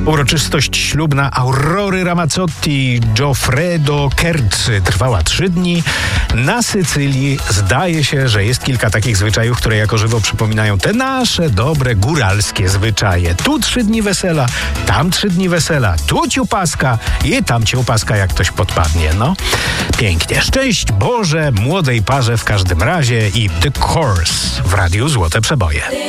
Uroczystość ślubna Aurory Ramazzotti i Goffredo Kerzy trwała 3 dni. Na Sycylii zdaje się, że jest kilka takich zwyczajów, które jako żywo przypominają te nasze dobre góralskie zwyczaje. Tu 3 dni wesela, tam 3 dni wesela, tu ciupaska i tam ciupaska, jak ktoś podpadnie. No, pięknie. Szczęść Boże młodej parze w każdym razie i The Course w Radiu Złote Przeboje.